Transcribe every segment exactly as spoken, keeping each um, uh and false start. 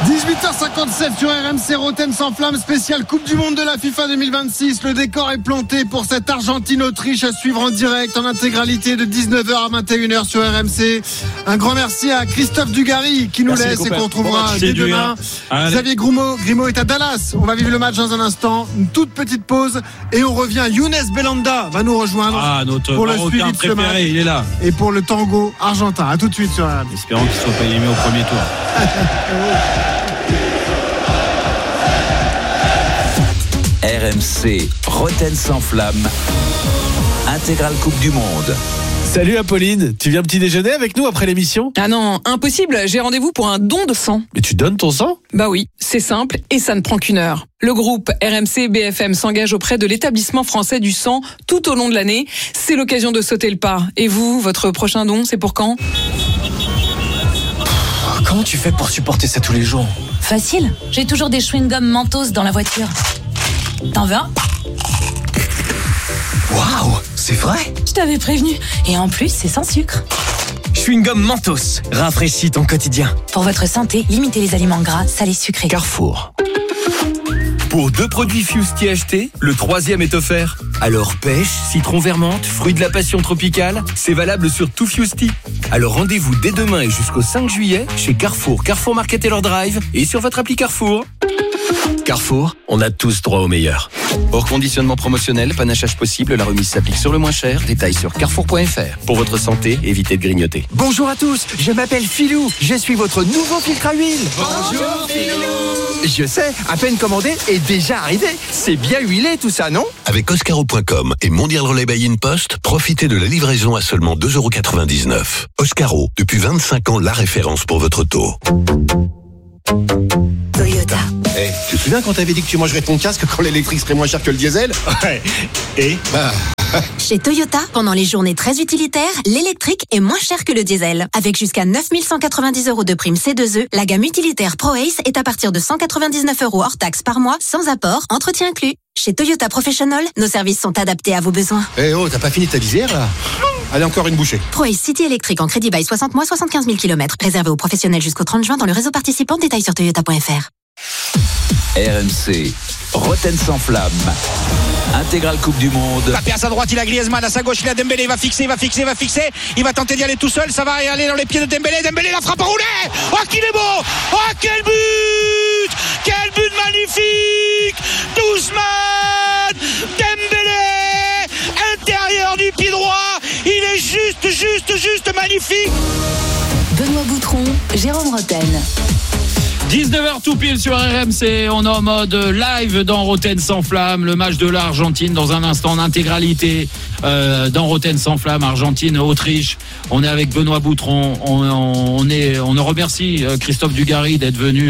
dix-huit heures cinquante-sept sur R M C, Roten sans flamme, spécial Coupe du Monde de la FIFA deux mille vingt-six. Le décor est planté pour cette Argentine-Autriche à suivre en direct, en intégralité de dix-neuf heures à vingt et une heures sur R M C. Un grand merci à Christophe Dugarry qui nous merci laisse et qu'on retrouvera bon, dès demain. Hein. Xavier Grimaud, Grimaud est à Dallas. On va vivre le match dans un instant. Une toute petite pause et on revient. Younes Belhanda va nous rejoindre ah, notre pour le suivi de ce match. Il est là. Et pour le tango argentin. À tout de suite sur R M C. Espérons qu'il soit pas éliminé au premier tour. R M C, Roten sans flamme, intégrale Coupe du Monde. Salut Apolline, tu viens petit déjeuner avec nous après l'émission ? Ah non, impossible, j'ai rendez-vous pour un don de sang. Mais tu donnes ton sang ? Bah oui, c'est simple et ça ne prend qu'une heure. Le groupe R M C B F M s'engage auprès de l'établissement français du sang tout au long de l'année. C'est l'occasion de sauter le pas. Et vous, votre prochain don, c'est pour quand ? Comment tu fais pour supporter ça tous les jours ? Facile, j'ai toujours des chewing-gums Mentos dans la voiture. T'en veux un ? Waouh, c'est vrai ? Je t'avais prévenu. Et en plus, c'est sans sucre. Chewing-gum Mentos, rafraîchis ton quotidien. Pour votre santé, limitez les aliments gras, salés, sucrés. Carrefour. Pour deux produits Fusti achetés, le troisième est offert. Alors pêche, citron vermente, fruit de la passion tropicale, c'est valable sur tout Fusti. Alors rendez-vous dès demain et jusqu'au cinq juillet chez Carrefour, Carrefour Market et leur drive et sur votre appli Carrefour. Carrefour, on a tous droit au meilleur. Hors conditionnement promotionnel, panachage possible, la remise s'applique sur le moins cher. Détails sur carrefour point f r. Pour votre santé, évitez de grignoter. Bonjour à tous, je m'appelle Philou, je suis votre nouveau filtre à huile. Bonjour Philou. Je sais, à peine commandé et déjà arrivé. C'est bien huilé tout ça, non ? Avec Oscaro point com et Mondial Relay by InPost, profitez de la livraison à seulement deux euros quatre-vingt-dix-neuf. Oscaro, depuis vingt-cinq ans, la référence pour votre taux. Toyota. Eh, hey, tu te souviens quand t'avais dit que tu mangerais ton casque quand l'électrique serait moins cher que le diesel ? Ouais. Et bah... Chez Toyota, pendant les journées très utilitaires, l'électrique est moins cher que le diesel. Avec jusqu'à neuf mille cent quatre-vingt-dix euros de prime C deux E, la gamme utilitaire ProAce est à partir de cent quatre-vingt-dix-neuf euros hors taxe par mois, sans apport, entretien inclus. Chez Toyota Professional, nos services sont adaptés à vos besoins. Eh hey oh, t'as pas fini ta visière là ? Allez, encore une bouchée. ProAce City électrique en crédit bail soixante mois, soixante-quinze mille kilomètres. Réservé aux professionnels jusqu'au trente juin dans le réseau participant. Détails sur toyota point f r. R M C, Roten sans flamme, intégrale Coupe du Monde. Tapé à sa droite, il a Griezmann, à sa gauche, il a Dembélé, il va fixer, il va fixer, il va fixer. Il va tenter d'y aller tout seul, ça va aller dans les pieds de Dembélé. Dembélé, la frappe enroulée. Oh, qu'il est beau. Oh, quel but. Quel but magnifique. Ousmane Dembélé, intérieur du pied droit. Il est juste, juste, juste magnifique. Benoît Boutron, Jérôme Roten. dix-neuf heures tout pile sur R M C, on est en mode live dans Roten sans flamme, le match de l'Argentine dans un instant en intégralité euh, dans Roten sans flamme, Argentine-Autriche. On est avec Benoît Boutron, on, on, est, on remercie Christophe Dugarry d'être venu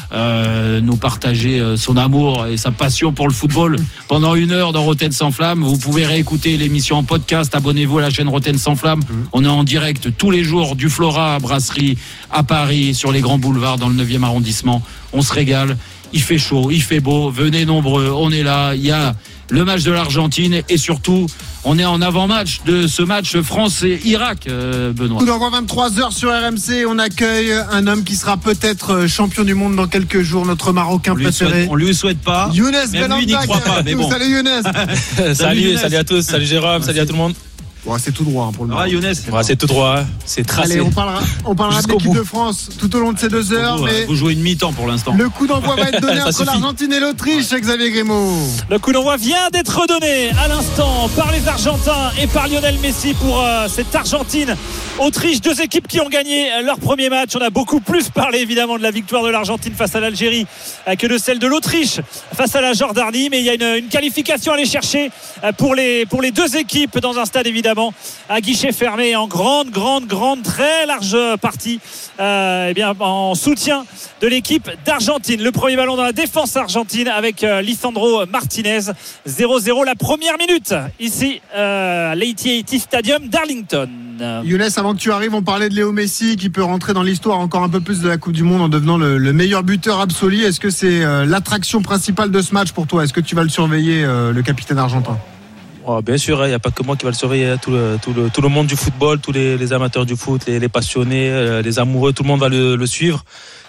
euh, nous partager son amour et sa passion pour le football pendant une heure dans Roten sans flamme. Vous pouvez réécouter l'émission en podcast, abonnez-vous à la chaîne Roten sans flamme. On est en direct tous les jours du Flora Brasserie à Paris, sur les grands boulevards dans le neuvième arrondissement. On se régale, il fait chaud, il fait beau, venez nombreux, on est là. Il y a le match de l'Argentine et surtout on est en avant-match de ce match France-Irak, euh, Benoît. Coup d'envoi vingt-trois heures sur R M C, on accueille un homme qui sera peut-être champion du monde dans quelques jours, notre Marocain on préféré. Souhaite, on lui souhaite pas. Younes Belhanda, il n'y croit pas, mais bon. Salut Younes. salut, salut, Younes. Salut à tous, salut Jérôme, salut à tout le monde. Bon, c'est tout droit hein, pour le moment. Ah, Younes, c'est, ouais, c'est tout droit, c'est tracé. Allez, on parlera, on parlera de l'équipe bout. de France tout au long de ces deux heures. Vous, mais vous jouez une mi-temps pour l'instant. Le coup d'envoi va être donné entre suffit. l'Argentine et l'Autriche, ouais. Xavier Grimaud. Le coup d'envoi vient d'être redonné à l'instant par les Argentins et par Lionel Messi pour euh, cette Argentine-Autriche. Deux équipes qui ont gagné leur premier match. On a beaucoup plus parlé évidemment de la victoire de l'Argentine face à l'Algérie euh, que de celle de l'Autriche face à la Jordanie. Mais il y a une, une qualification à aller chercher euh, pour, les, pour les deux équipes dans un stade évidemment à guichet fermé en grande, grande, grande, très large partie euh, eh bien, en soutien de l'équipe d'Argentine. Le premier ballon dans la défense argentine avec euh, Lisandro Martinez. zéro zéro la première minute ici euh, à l'A T and T Stadium d'Arlington. Younes, avant que tu arrives, on parlait de Léo Messi qui peut rentrer dans l'histoire encore un peu plus de la Coupe du Monde en devenant le, le meilleur buteur absolu. Est-ce que c'est euh, l'attraction principale de ce match pour toi ? Est-ce que tu vas le surveiller, euh, le capitaine argentin ? Oh, bien sûr, il n'y a pas que moi qui va le surveiller, tout le, tout le, tout le monde du football, tous les, les amateurs du foot, les, les passionnés, les amoureux, tout le monde va le, le suivre.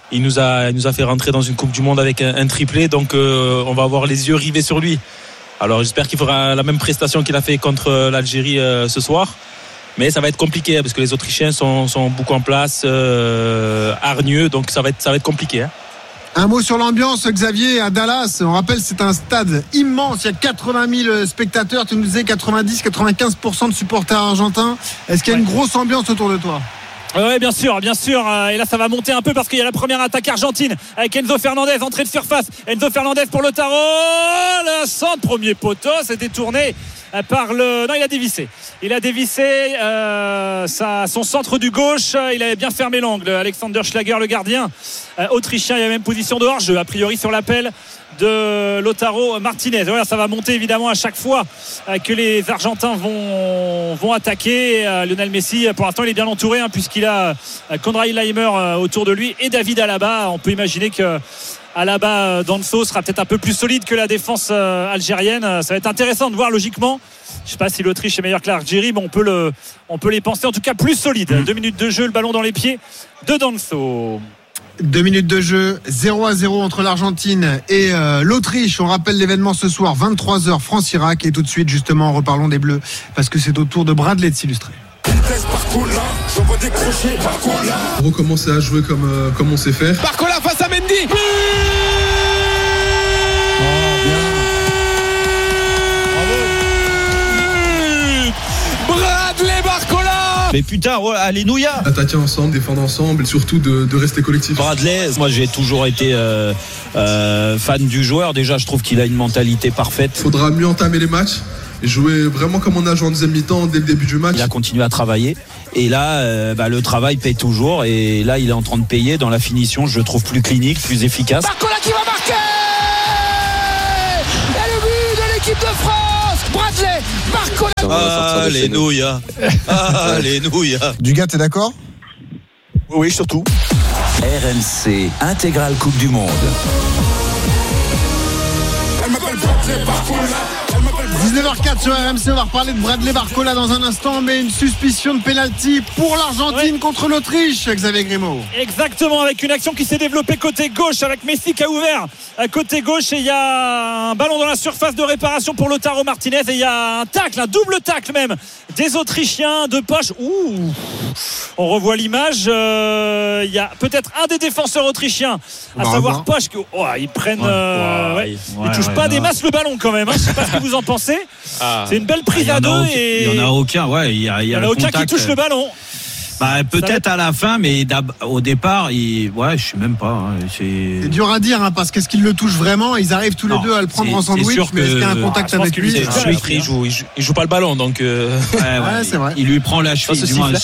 il nous a, il nous a fait rentrer dans une Coupe du Monde avec un, un triplé, donc euh, on va avoir les yeux rivés sur lui. Alors j'espère qu'il fera la même prestation qu'il a fait contre l'Algérie euh, ce soir. Mais ça va être compliqué parce que les Autrichiens sont, sont beaucoup en place, euh, hargneux, donc ça va être, ça va être compliqué. Hein. Un mot sur l'ambiance, Xavier, à Dallas. On rappelle, c'est un stade immense. Il y a quatre-vingt mille spectateurs. Tu nous disais quatre-vingt-dix à quatre-vingt-quinze pour cent de supporters argentins. Est-ce qu'il y a une grosse ambiance autour de toi? Oui, bien sûr, bien sûr. Et là, ça va monter un peu parce qu'il y a la première attaque argentine avec Enzo Fernandez, entrée de surface. Enzo Fernandez pour Lautaro. Le centre, premier poteau, c'est détourné par le. Non, il a dévissé. Il a dévissé euh, sa, son centre du gauche. Il avait bien fermé l'angle. Alexander Schlager, le gardien euh, autrichien, il y a même position de hors-jeu, a priori sur l'appel de Lautaro Martinez. Voilà, ça va monter évidemment à chaque fois euh, que les Argentins vont, vont attaquer. Euh, Lionel Messi, pour l'instant, il est bien entouré hein, puisqu'il a euh, Konrad Laimer euh, autour de lui et David Alaba. On peut imaginer que Alaba Danso sera peut-être un peu plus solide que la défense euh, algérienne. Ça va être intéressant de voir logiquement. Je ne sais pas si l'Autriche est meilleure que l'Algérie, mais on peut, le, on peut les penser en tout cas plus solides. Mmh. Deux minutes de jeu, le ballon dans les pieds de Danso. Deux minutes de jeu, zéro à zéro entre l'Argentine et euh, l'Autriche. On rappelle l'événement ce soir, vingt-trois heures, France-Irak. Et tout de suite, justement, reparlons des Bleus, parce que c'est au tour de Bradley de s'illustrer. Recommencer à jouer comme, euh, comme on sait faire. Barcola face à Mendy. But Bradley Barcola. Mais putain, ouais, alléluia. Attaquer ensemble, défendre ensemble et surtout de, de rester collectif. Bradley, moi j'ai toujours été euh, euh, fan du joueur. Déjà, je trouve qu'il a une mentalité parfaite. Faudra mieux entamer les matchs. Jouer vraiment comme on a joué en deuxième mi-temps dès le début du match. Il a continué à travailler et là euh, bah, le travail paye toujours et là il est en train de payer dans la finition, je le trouve plus clinique, plus efficace. Barcola qui va marquer et le but de l'équipe de France. Bradley Barcola. Alléluia. Alléluia. Dugas, t'es d'accord? Oui, surtout. R M C Intégrale Coupe du Monde. Elle m'appelle Bradley Barcola. dix-neuf heures quatre sur R M C, on va reparler de Bradley Barcola dans un instant, mais une suspicion de pénalty pour l'Argentine ouais. contre l'Autriche, Xavier Grimaud. Exactement, avec une action qui s'est développée côté gauche, avec Messi qui a ouvert côté gauche et il y a un ballon dans la surface de réparation pour Lautaro Martinez et il y a un tacle, un double tacle même des Autrichiens de poche. Ouh, on revoit l'image, euh, il y a peut-être un des défenseurs autrichiens, à bah, savoir bah. Poche, oh, ils prennent, ouais, euh, ouais, ouais, ils touchent ouais, pas ouais, des masses le ballon quand même, hein. Je sais pas ce que vous en pensez. Ah. C'est une belle prise ah, à deux et il y en a aucun, ouais, il y a, il y a, il y en a aucun contact. Qui touche le ballon. Bah, peut-être à la fin, mais au départ, il... ouais, je sais même pas. Hein, c'est... c'est dur à dire, hein, parce qu'est-ce qu'ils le touchent vraiment? Ils arrivent tous les non, deux à le prendre en sandwich, mais est-ce qu'il y a un contact ah, avec lui? C'est sûr, il joue, il joue, il joue pas le ballon, donc. Euh... Ouais, ouais, ouais, c'est vrai. Il lui prend la cheville. Du moins,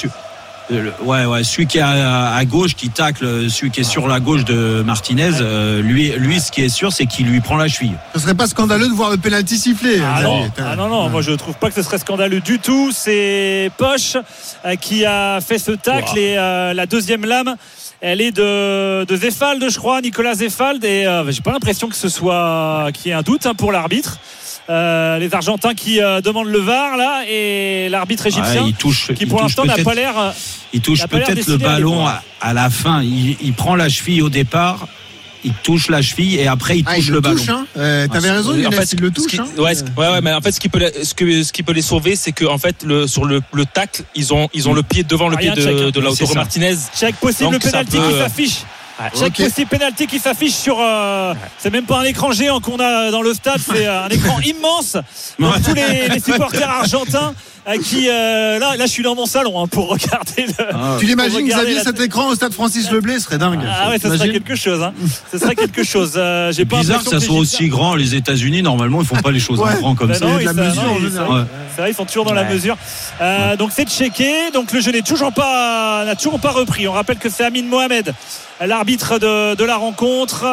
ouais, ouais, celui qui est à, à gauche, qui tacle, celui qui est sur la gauche de Martinez, euh, lui, lui, ce qui est sûr, c'est qu'il lui prend la cheville. Ce serait pas scandaleux de voir le penalty sifflé. Ah, non. ah non, non, ouais. Moi je trouve pas que ce serait scandaleux du tout. C'est Poche euh, qui a fait ce tacle wow. et euh, la deuxième lame. Elle est de, de Zefald, je crois, Nicolas Zefald, et euh, j'ai pas l'impression que ce soit qu'il y ait un doute hein, pour l'arbitre. Euh, les Argentins qui euh, demandent le V A R là et l'arbitre égyptien ouais, il touche, qui il pour touche l'instant n'a pas l'air il touche peut-être le ballon à, à la fin il, il prend la cheville au départ, il touche la cheville et après il touche ah, il le, le touche, ballon. Hein. Euh, t'avais ah, raison, en fait, il le touche. Qui, hein. ouais, ouais, ouais, mais en fait, ce qui peut, ce que, ce qui peut les sauver, c'est que en fait, le, sur le, le tacle, ils ont, ils ont le pied devant le pied de, check, de Lautaro Martinez. Check possible, le penalty qui s'affiche. Chaque okay. possible pénalty qui s'affiche sur euh, c'est même pas un écran géant qu'on a dans le stade, c'est un écran immense pour tous les, les supporters argentins euh, qui euh, là là je suis dans mon salon hein, pour regarder le, ah, tu l'imagines Xavier la... cet écran au stade Francis Leblay serait dingue. Ah ouais, ça serait quelque chose hein. Ça serait quelque chose euh, j'ai pas bizarre que ça soit aussi grand. Les États-Unis normalement ils font pas les choses ouais. en grand comme ben ça. Non, la mesure, non, ils, ouais. C'est vrai, ils sont toujours dans ouais. la mesure. Euh, ouais. Donc c'est checké. Donc le jeu n'est toujours pas n'a toujours pas repris. On rappelle que c'est Amin Mohamed, l'arbitre de, de la rencontre,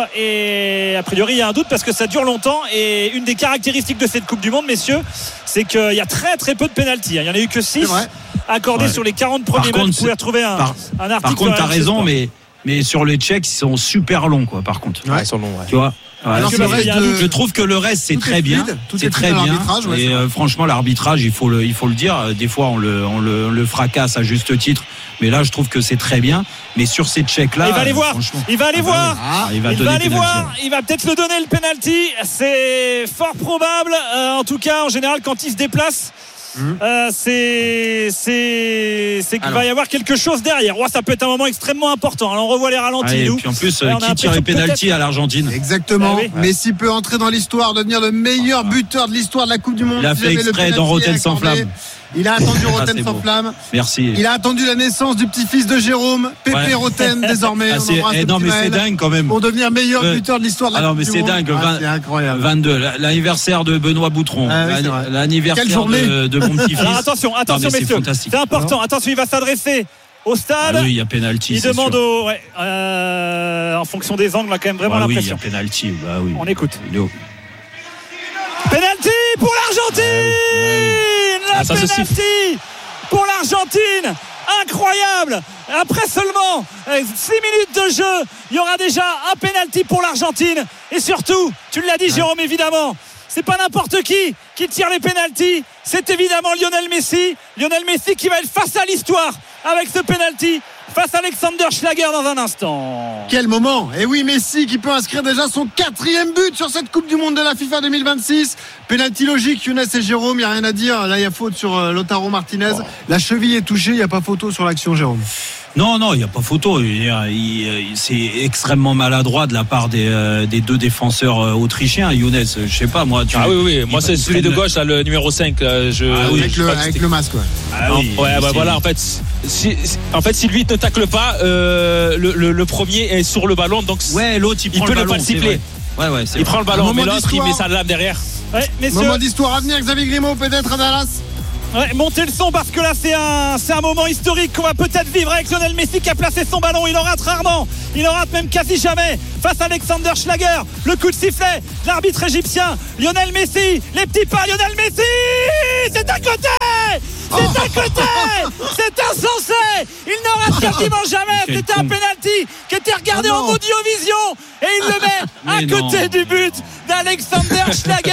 et a priori il y a un doute parce que ça dure longtemps, et une des caractéristiques de cette Coupe du Monde, messieurs, c'est qu'il y a très très peu de pénalty. Il n'y en a eu que six accordés ouais. sur les quarante premiers matchs. Vous pouvez retrouver un, par, un article. Par contre, tu as raison, mais, mais sur les Tchèques, ils sont super longs, quoi, par contre. Ouais, ils sont longs, ouais. Tu vois, Ouais, alors c'est, de... Je trouve que le reste c'est tout très bien, c'est très bien. Ouais, et euh, franchement l'arbitrage, il faut le, il faut le dire. Des fois on le, on le, on le fracasse à juste titre, mais là je trouve que c'est très bien. Mais sur ces checks là, il va aller voir, il va aller ah, voir, ah, il va, il va aller voir, il va peut-être le donner le penalty. C'est fort probable. Euh, en tout cas, en général, quand il se déplace. Mmh. Euh, c'est c'est c'est qu'il Alors. va y avoir quelque chose derrière. Ouais, ça peut être un moment extrêmement important. Alors on revoit les ralentis. Ah, et puis en plus, euh, qui tire les pénaltys à l'Argentine. Exactement. Ah, oui. Messi peut entrer dans l'histoire, devenir le meilleur buteur de l'histoire de la Coupe du Monde. Il a fait exprès dans Rotten sans flamme. Il a attendu Rotten ah, sans beau. flamme. Merci. Il a attendu la naissance du petit-fils de Jérôme, Pépé ouais. Rotten désormais. Ah, c'est, eh, non mais c'est dingue quand même. Pour devenir meilleur euh, buteur de l'histoire de la alors, Coupe mais du c'est Monde. dingue. Ah, c'est incroyable. vingt-deux, l'anniversaire de Benoît Boutron, ah, oui, l'anniversaire de, de mon petit-fils. Alors, attention, attention non, messieurs. C'est, c'est important. Alors. Attention, il va s'adresser au stade. Ah oui, il y a penalty. Il demande au, ouais, euh, en fonction des angles, on a quand même vraiment bah l'impression. Oui, il y a penalty. Bah oui. On écoute. Penalty pour l'Argentine. La penalty pour l'Argentine, incroyable. Après seulement six minutes de jeu, il y aura déjà un penalty pour l'Argentine. Et surtout, tu l'as dit Jérôme, évidemment, c'est pas n'importe qui qui tire les penaltys, c'est évidemment Lionel Messi. Lionel Messi qui va être face à l'histoire avec ce penalty, face à Alexander Schlager dans un instant. Quel moment! Et oui, Messi qui peut inscrire déjà son quatrième but sur cette Coupe du Monde de la FIFA deux mille vingt-six. Penalty logique, Younes et Jérôme, il n'y a rien à dire. Là, il y a faute sur euh, Lautaro Martinez. Oh. La cheville est touchée, il n'y a pas photo sur l'action, Jérôme. Non, non, il n'y a pas photo. Il, il, c'est extrêmement maladroit de la part des, euh, des deux défenseurs euh, autrichiens. Younes, je sais pas, moi. Tu ah oui, oui, moi c'est celui de gauche, là, le numéro cinq. Là, je, ah, oui, avec, le, avec le masque, ouais. Ah, non, oui, ouais, bah, voilà, en fait, si, en fait, si lui ne tacle pas, euh, le, le, le premier est sur le ballon, donc ouais, l'autre il, il prend peut le ne ballon, pas le siffler. Ouais, ouais, il prend le ballon, mais l'autre il met sa lame derrière. Ouais, moment d'histoire à venir, Xavier Grimaud, peut-être à Dallas. Ouais, montez le son parce que là c'est un, c'est un moment historique qu'on va peut-être vivre avec Lionel Messi qui a placé son ballon. Il en rate rarement, il en rate même quasi jamais face à Alexander Schlager. Le coup de sifflet de l'arbitre égyptien. Lionel Messi, les petits pas, Lionel Messi, c'est à côté, c'est à côté, c'est insensé. Il n'en rate quasiment jamais. C'était un penalty qui était regardé en audiovision et il le met à côté non. du but d'Alexander Schlager.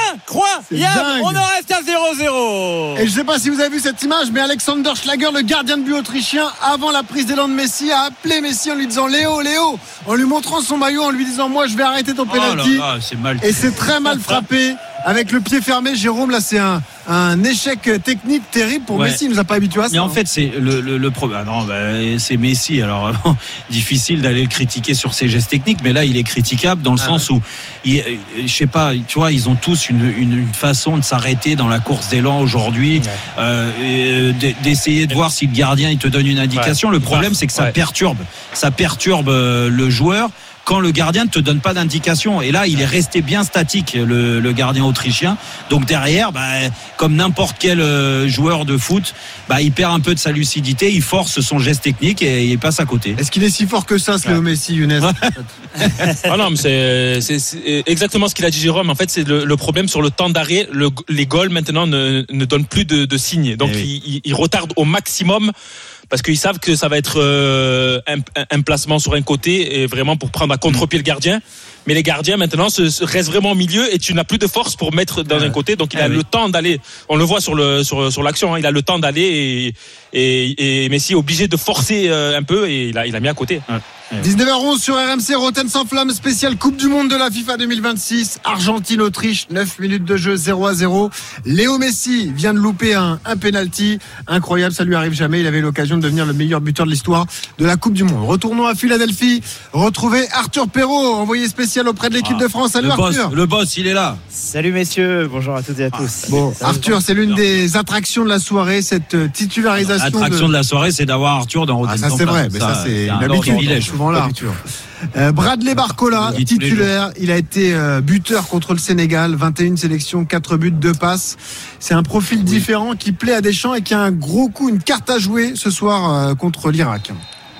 Incroyable. On en reste à zéro zéro. Et je ne sais pas si vous avez vu cette image, mais Alexander Schlager, le gardien de but autrichien, avant la prise d'élan de Messi, a appelé Messi en lui disant Léo, Léo, en lui montrant son maillot, en lui disant moi je vais arrêter ton penalty. Oh là là, c'est mal. Et c'est très mal frappé. Avec le pied fermé, Jérôme, là c'est un, un échec technique terrible pour ouais. Messi. Il nous a pas habitué à ça. Mais en fait, c'est le, le, le problème. Ah non, bah, c'est Messi. Alors difficile d'aller le critiquer sur ses gestes techniques, mais là il est critiquable dans le ah sens ouais. où, il, je sais pas, tu vois, ils ont tous une, une, une façon de s'arrêter dans la course d'élan aujourd'hui, ouais. euh, d'essayer de voir si le gardien il te donne une indication. Ouais. Le problème, c'est que ça ouais. perturbe, ça perturbe le joueur. Quand le gardien ne te donne pas d'indication. Et là, il est resté bien statique, le, le gardien autrichien. Donc derrière, bah, comme n'importe quel joueur de foot, bah, il perd un peu de sa lucidité, il force son geste technique et il passe à côté. Est-ce qu'il est si fort que ça, ce Léo Messi, Younes? Ah non, mais c'est, c'est, c'est exactement ce qu'il a dit Jérôme. En fait, c'est le, le problème sur le temps d'arrêt. Le, les goals maintenant ne, ne donnent plus de, de signes. Donc oui. ils, ils retardent au maximum. Parce qu'ils savent que ça va être euh, un, un placement sur un côté et vraiment pour prendre à contre-pied le gardien. Mais les gardiens maintenant se, se restent vraiment au milieu et tu n'as plus de force pour mettre dans ouais. un côté. Donc il a ah, le oui. temps d'aller. On le voit sur le sur sur l'action. Hein, il a le temps d'aller et et, et Messi est obligé de forcer euh, un peu et il a il a mis à côté. Ouais. dix-neuf heures onze sur R M C, Rotten sans flamme, spécial Coupe du Monde de la FIFA deux mille vingt-six, Argentine-Autriche, neuf minutes de jeu, zéro à zéro. Léo Messi vient de louper un, un penalty. Incroyable, ça lui arrive jamais. Il avait l'occasion de devenir le meilleur buteur de l'histoire de la Coupe du Monde. Retournons à Philadelphie, retrouver Arthur Perrault, envoyé spécial auprès de l'équipe ah, de France. Salut le Arthur. Boss, le boss, il est là. Salut messieurs, bonjour à toutes et à tous. Ah, bon, Salut. Arthur, c'est l'une des attractions de la soirée, cette titularisation. L'attraction de... de la soirée, c'est d'avoir Arthur dans Rotten. Ah, ça c'est vrai, mais ça, ça c'est une habitude. Il est souvent là, Arthur. Euh, Bradley Barcola, titulaire, il a été euh, buteur contre le Sénégal, vingt et une sélections, quatre buts, deux passes. C'est un profil oui. différent qui plaît à Deschamps et qui a un gros coup, une carte à jouer ce soir euh, contre l'Irak.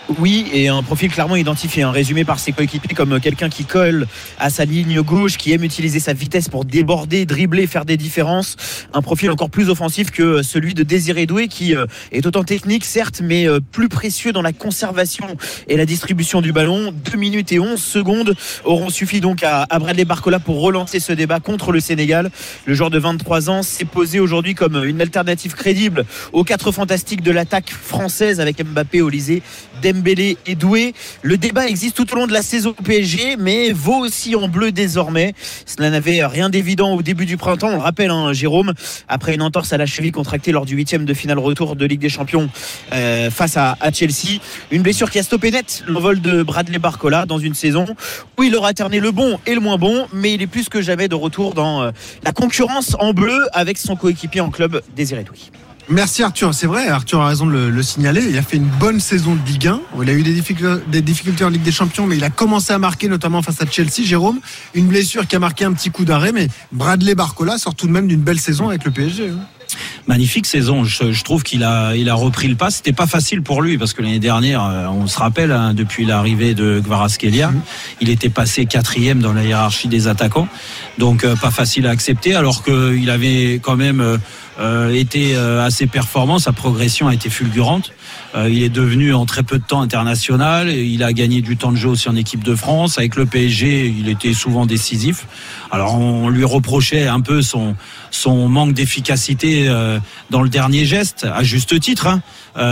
Oui, et un profil clairement identifié, un résumé par ses coéquipiers comme quelqu'un qui colle à sa ligne gauche, qui aime utiliser sa vitesse pour déborder, dribbler, faire des différences. Un profil encore plus offensif que celui de Désiré Doué, qui est autant technique certes, mais plus précieux dans la conservation et la distribution du ballon. deux minutes et onze secondes auront suffi donc à, à Bradley Barcola pour relancer ce débat contre le Sénégal. Le joueur de vingt-trois ans s'est posé aujourd'hui comme une alternative crédible aux quatre fantastiques de l'attaque française avec Mbappé, Olysée, Dembélé et Doué. Le débat existe tout au long de la saison au P S G, mais vaut aussi en bleu désormais. Cela n'avait rien d'évident au début du printemps. On le rappelle, hein, Jérôme, après une entorse à la cheville contractée lors du huitième de finale retour de Ligue des Champions euh, face à, à Chelsea. Une blessure qui a stoppé net l'envol de Bradley Barcola dans une saison où il aura alterné le bon et le moins bon, mais il est plus que jamais de retour dans euh, la concurrence en bleu avec son coéquipier en club, Désiré Doué. Merci Arthur, c'est vrai, Arthur a raison de le, le signaler, il a fait une bonne saison de Ligue un, il a eu des difficultés, des difficultés en Ligue des Champions, mais il a commencé à marquer notamment face à Chelsea. Jérôme, une blessure qui a marqué un petit coup d'arrêt, mais Bradley Barcola sort tout de même d'une belle saison avec le P S G. Hein. Magnifique saison, je, je trouve qu'il a, il a repris le pas. C'était pas facile pour lui parce que l'année dernière, on se rappelle, hein, depuis l'arrivée de Kvaratskhelia, mmh. il était passé quatrième dans la hiérarchie des attaquants, donc euh, pas facile à accepter, alors qu'il avait quand même euh, euh, été euh, assez performant. Sa progression a été fulgurante. Euh, il est devenu en très peu de temps international. Il a gagné du temps de jeu aussi en équipe de France. Avec le P S G, il était souvent décisif. Alors on lui reprochait un peu son son manque d'efficacité euh, dans le dernier geste, à juste titre. Hein.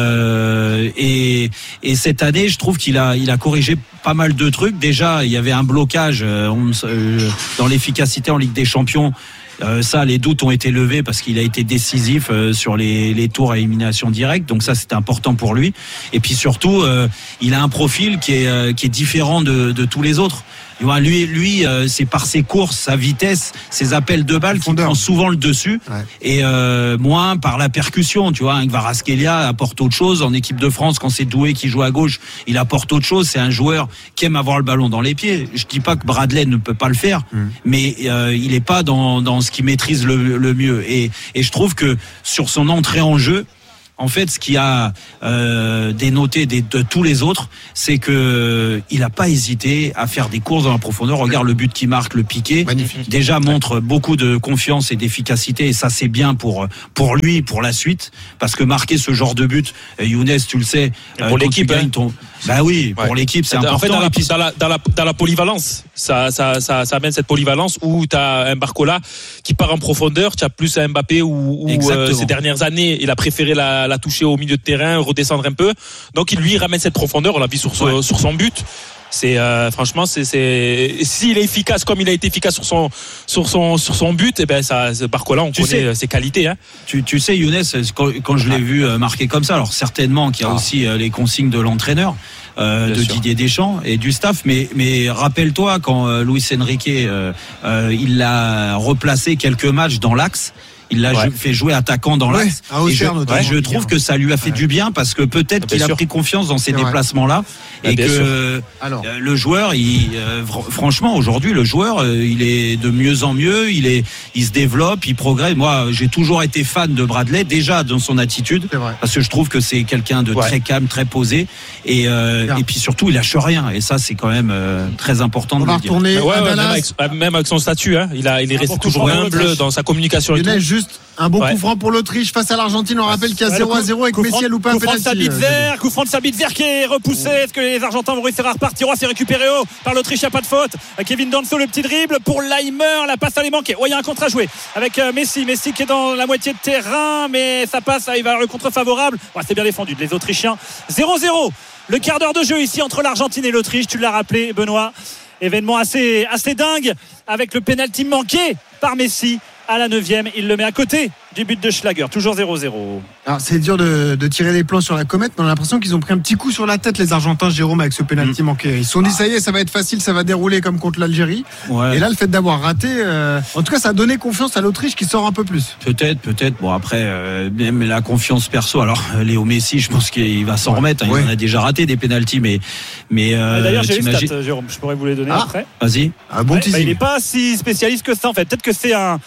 Euh, et, et cette année, je trouve qu'il a il a corrigé pas mal de trucs. Déjà, il y avait un blocage euh, on, euh, dans l'efficacité en Ligue des Champions. Euh, ça, les doutes ont été levés parce qu'il a été décisif euh, sur les, les tours à élimination directe. Donc ça, c'était important pour lui. Et puis surtout, euh, il a un profil qui est, euh, qui est différent de, de tous les autres. Lui, lui euh, c'est par ses courses, sa vitesse, ses appels de balles qui prend souvent le dessus, ouais. et euh, moins par la percussion. Tu vois, hein, Kvaratskhelia apporte autre chose. En équipe de France, quand c'est Doué qui joue à gauche, il apporte autre chose. C'est un joueur qui aime avoir le ballon dans les pieds. Je dis pas que Bradley ne peut pas le faire, mmh. mais euh, il est pas dans, dans ce qu'il maîtrise le, le mieux. Et, et je trouve que sur son entrée en jeu, en fait, ce qui a euh, dénoté des, de tous les autres, c'est que il n'a pas hésité à faire des courses dans la profondeur. Regarde le but qui marque, le piqué. Magnifique. Déjà montre beaucoup de confiance et d'efficacité, et ça c'est bien pour pour lui, pour la suite, parce que marquer ce genre de but, Younes, tu le sais, et pour euh, l'équipe, hein. ton... bah oui, pour ouais. l'équipe c'est en important. En fait, dans la, dans la, dans la, dans la polyvalence, ça, ça, ça, ça amène cette polyvalence où tu as un Barcola qui part en profondeur, tu as plus un Mbappé où, où euh, ces dernières années, il a préféré la, la toucher au milieu de terrain, redescendre un peu. Donc il lui ramène cette profondeur, on l'a vu sur, ouais. sur, sur son but. C'est euh, franchement, c'est, c'est s'il est efficace comme il a été efficace sur son sur son sur son but, et eh ben ça, Barcola, on tu connaît sais, ses qualités. Hein. Tu, tu sais, Younes, quand, quand je l'ai vu marquer comme ça, alors certainement qu'il y a ah. aussi les consignes de l'entraîneur. Euh, de sûr. Didier Deschamps et du staff, mais mais rappelle-toi quand euh, Luis Enrique euh, euh, il l'a replacé quelques matchs dans l'axe. Il l'a ouais. fait jouer attaquant dans l'axe. Ouais, et je, ouais, je trouve que ça lui a fait ouais. du bien parce que peut-être qu'il sûr. a pris confiance dans ces déplacements-là et bien que Alors. le joueur, il, euh, franchement, aujourd'hui, le joueur, euh, il est de mieux en mieux. Il est, il se développe, il progresse. Moi, j'ai toujours été fan de Bradley, déjà dans son attitude, parce que je trouve que c'est quelqu'un de ouais. très calme, très posé, et euh, et puis surtout, il lâche rien. Et ça, c'est quand même euh, très important. On de va le dire. retourner ouais, à ouais, Dallas. Même avec, même avec son statut, hein, il a, il est resté toujours humble dans sa communication. Et tout. Juste un bon ouais. coup franc pour l'Autriche face à l'Argentine. On rappelle qu'il y a zéro à zéro avec Messi à louper un penalty. Coup franc de Sabitzer qui est repoussé. Est-ce que les Argentins vont réussir à repartir? C'est récupéré haut par l'Autriche, il n'y a pas de faute. Kevin Danso, le petit dribble pour Leimer. La passe allait manquer. Oh, il y a un contre à jouer avec Messi. Messi qui est dans la moitié de terrain, mais ça passe. Il va avoir le contre favorable. Ouais, c'est bien défendu les Autrichiens. zéro zéro. Le quart d'heure de jeu ici entre l'Argentine et l'Autriche. Tu l'as rappelé, Benoît. Événement assez, assez dingue avec le pénalty manqué par Messi. À la neuvième, il le met à côté du but de Schlager, toujours zéro zéro. Alors c'est dur de, de tirer les plans sur la comète, mais on a l'impression qu'ils ont pris un petit coup sur la tête, les Argentins, Jérôme, avec ce pénalty mmh. manqué. Ils se sont dit ça y est, ça va être facile, ça va dérouler comme contre l'Algérie. Ouais. Et là, le fait d'avoir raté, euh, en tout cas, ça a donné confiance à l'Autriche qui sort un peu plus. Peut-être, peut-être. Bon après, euh, même la confiance perso. Alors Léo Messi, je pense qu'il va s'en ouais. remettre. Hein. Il ouais. en a déjà raté des pénaltys, mais mais. Euh, D'ailleurs, j'ai les stats, Jérôme. Je pourrais vous les donner ah, après. Vas-y. Un bon ouais, bah, il n'est pas si spécialiste que ça en fait. Peut-être que c'est un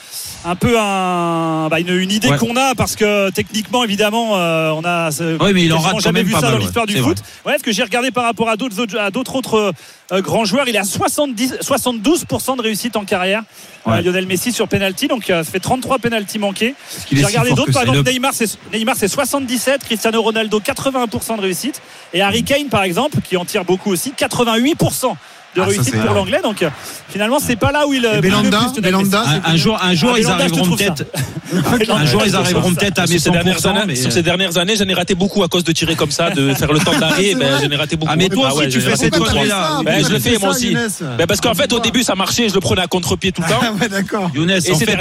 un peu un, bah une, une idée ouais. qu'on a parce que techniquement évidemment euh, on a oui, mais il en rate jamais quand même vu pas ça mal, dans l'histoire ouais, du foot. Ouais, parce que j'ai regardé par rapport à d'autres à d'autres autres euh, grands joueurs, il est à soixante-dix, soixante-douze pour cent de réussite en carrière. Ouais. Euh, Lionel Messi sur penalty, donc euh, ça fait trente-trois penalty manqués. J'ai regardé si d'autres, par exemple le... Neymar, c'est Neymar c'est soixante-dix-sept, Cristiano Ronaldo quatre-vingts pour cent de réussite et Harry Kane par exemple qui en tire beaucoup aussi, quatre-vingt-huit pour cent de ah, réussite pour l'anglais, donc euh, finalement c'est pas là où il et Belanda, le plus Belanda, un, un jour un jour ah, ils Belanda, arriveront peut-être un jour ils arriveront peut-être à mes cent pour cent mais sur ces dernières années j'en ai raté beaucoup à cause de tirer comme ça, de faire le temps d'arrêt. Ben j'en ai raté beaucoup. Ah mais toi aussi tu fais cette connerie là. Ben je le fais moi aussi. Ben parce qu'en fait au début ça marchait, je le prenais à contre-pied tout le temps. Ouais d'accord. Younes, en fait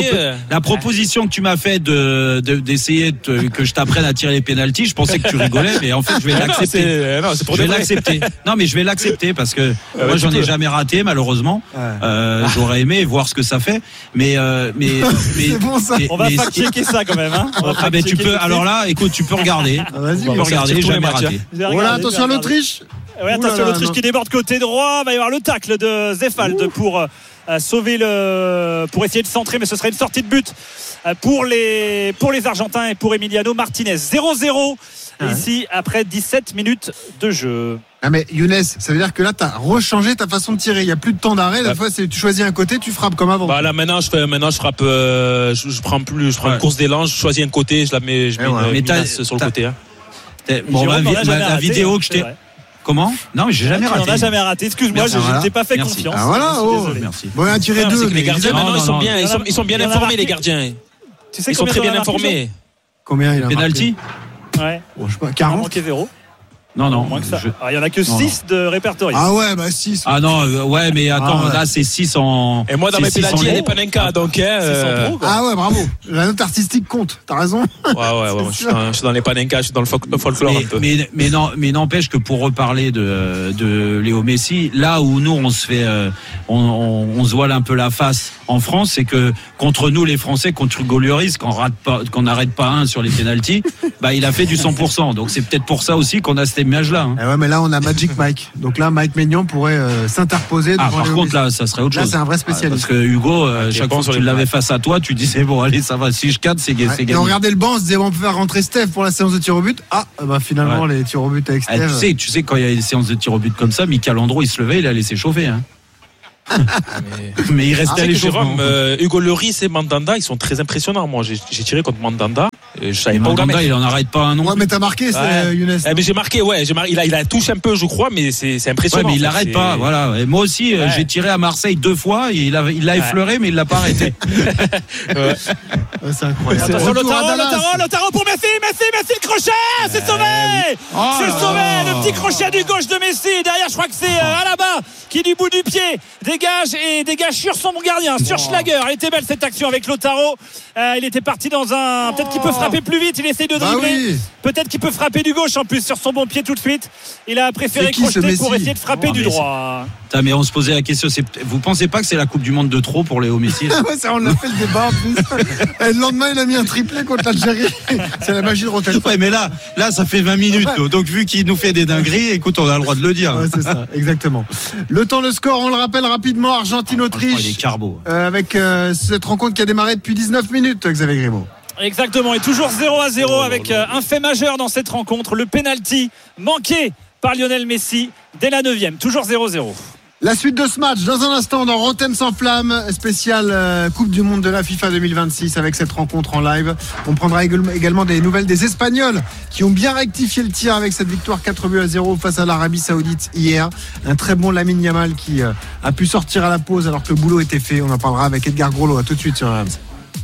la proposition que tu m'as fait de d'essayer que je t'apprenne à tirer les pénaltys, je pensais que tu rigolais, mais en fait je vais l'accepter. Non c'est pour je vais l'accepter. Non mais je vais l'accepter parce que moi j'en ai jamais raté malheureusement. Ouais. Euh, j'aurais aimé voir ce que ça fait, mais euh, mais, mais c'est bon ça. Mais, on va pas checker ça quand même. Hein. Ah ben tu peux. Alors là, écoute, tu peux regarder. Ah, vas-y, tu peux regarder. Jamais raté. Voilà, attention à l'Autriche. Ouais, attention à l'Autriche qui déborde côté droit. Il va y avoir le tacle de Zefald pour euh, sauver le, pour essayer de centrer, mais ce serait une sortie de but euh, pour les pour les Argentins et pour Emiliano Martinez. zéro zéro ah ouais. Ici après dix-sept minutes de jeu. Ah mais Younes, ça veut dire que là tu as rechangé ta façon de tirer. Il n'y a plus de temps d'arrêt. La fois c'est tu choisis un côté, tu frappes comme avant. Bah là maintenant je fais maintenant je frappe, euh, je, je prends plus, je prends ouais. une course d'élan, je choisis un côté, je la mets, je mets ouais. une menace sur le côté. Hein. Bon, la, la, la, la vidéo que je t'ai. Comment ? Non, mais j'ai jamais raté. On n'a jamais raté. Excuse-moi, je ne t'ai pas fait Merci. confiance. Ah voilà, oh. Merci. Bon, un tiré deux. Les gardiens maintenant ils sont bien, ils sont, ils sont bien informés les gardiens. Tu sais ils sont très bien informés. Combien il a penalty ? Ouais. Bon, je sais pas, quarante. Il a manqué zéro. Non, non. Moins que ça. Je... Ah, il y en a que six de répertoriés. Ah ouais, bah six. Ah non, euh, ouais, mais attends, ah ouais. Là c'est six en. Et moi dans mes pénaltys, il y a des Panenka, donc. Euh... Pro, ah ouais, bravo. La note artistique compte, t'as raison. Ouais, ouais, ouais. Je suis, dans, je suis dans les Panenka, je suis dans le folklore mais, un peu. Mais, mais, non, mais n'empêche que pour reparler de, de Léo Messi, là où nous on se fait, euh, on, on, on se voile un peu la face en France, c'est que contre nous les Français, contre Hugo Lloris, qu'on rate pas, qu'on n'arrête pas un sur les pénaltys, bah il a fait du cent pour cent. Donc c'est peut-être pour ça aussi qu'on a cette image-là. Hein. Ah ouais, mais là on a Magic Mike. Donc là Mike Maignan pourrait euh, s'interposer. Ah par Léo contre Messi. Là ça serait autre là, chose. Là c'est un vrai spécialiste. Ah, parce que Hugo, euh, chaque fois que tu l'avais face à toi, tu disais bon allez ça va, si je cadre c'est, ouais. c'est gagné. Et on regardait le banc, on se disait bon, on peut faire rentrer Steph pour la séance de tir au but. Ah bah finalement ouais. les tirs au but avec Steph. Ah, tu sais, tu sais quand il y a des séances de tir au but comme ça, Michael Andro il se levait, il allait s'échauffer. Hein. mais... mais il restait ah, à l'échauffement. Euh, Hugo Lloris et Mandanda ils sont très impressionnants. Moi j'ai, j'ai tiré contre Mandanda et je savais pas Mandanda il en arrête pas un nom. Ouais mais t'as marqué c'est ouais. Younes. Eh, mais j'ai marqué ouais j'ai mar... il a il a touché un peu je crois mais c'est, c'est impressionnant. Ouais mais il l'arrête c'est... pas voilà. Et moi aussi ouais. j'ai tiré à Marseille deux fois et il a il l'a effleuré ouais. mais il l'a pas arrêté. ouais. Ouais, c'est incroyable. Attention Lautaro Lautaro Lautaro pour Messi Messi Messi le crochet c'est sauvé oh c'est sauvé le petit crochet du gauche de Messi derrière je crois que c'est euh, Alaba qui du bout du pied dégage et dégage sur son gardien sur Schlager. Elle était belle cette action avec Lautaro. Euh, il était parti dans un peut-être qu'il peut frapper plus vite, il essaye de dribbler. Bah oui. Peut-être qu'il peut frapper du gauche en plus sur son bon pied tout de suite. Il a préféré crocheter pour essayer de frapper oh, du droit. Putain, mais on se posait la question, c'est... vous pensez pas que c'est la Coupe du Monde de trop pour Léo Messi? Ouais, ça, on a fait le débat en plus. Et le lendemain, il a mis un triplé contre l'Algérie. C'est la magie de Rotten. Ouais, mais là, là, ça fait vingt minutes. Ouais. Donc, vu qu'il nous fait des dingueries, écoute, on a le droit de le dire. Ouais, c'est ça, exactement. Le temps, le score, on le rappelle rapidement. Argentine-Autriche. Il est carbo. Euh, avec euh, cette rencontre qui a démarré depuis dix-neuf minutes, Xavier Grimaud. Exactement, et toujours zéro à zéro avec euh, un fait majeur dans cette rencontre, le penalty manqué par Lionel Messi dès la neuvième, toujours zéro zéro. La suite de ce match dans un instant dans Rotten sans flamme, spécial euh, Coupe du Monde de la FIFA deux mille vingt-six avec cette rencontre en live. On prendra également des nouvelles des Espagnols qui ont bien rectifié le tir avec cette victoire quatre buts à zéro face à l'Arabie Saoudite hier. Un très bon Lamine Yamal qui euh, a pu sortir à la pause alors que le boulot était fait. On en parlera avec Edgar Groslo. À tout de suite sur R M C.